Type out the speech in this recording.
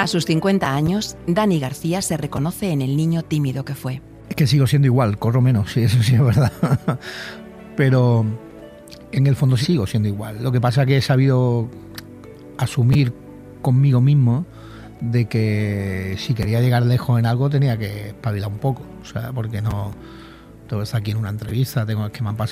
A sus 50 años, Dani García se reconoce en el niño tímido que fue. Es que sigo siendo igual, corro menos, sí, eso sí es verdad. Pero en el fondo sigo siendo igual. Lo que pasa es que he sabido asumir conmigo mismo de que si quería llegar lejos en algo tenía que espabilar un poco. O sea, porque no... Todo está aquí en una entrevista, tengo que me han pasado